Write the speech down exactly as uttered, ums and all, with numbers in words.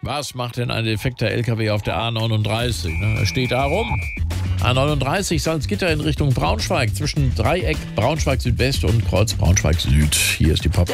Was macht denn ein defekter L K W auf der A neununddreißig? Ne? Er steht da rum. A neununddreißig Salzgitter in Richtung Braunschweig zwischen Dreieck Braunschweig Südwest und Kreuz Braunschweig Süd. Hier ist die Pop.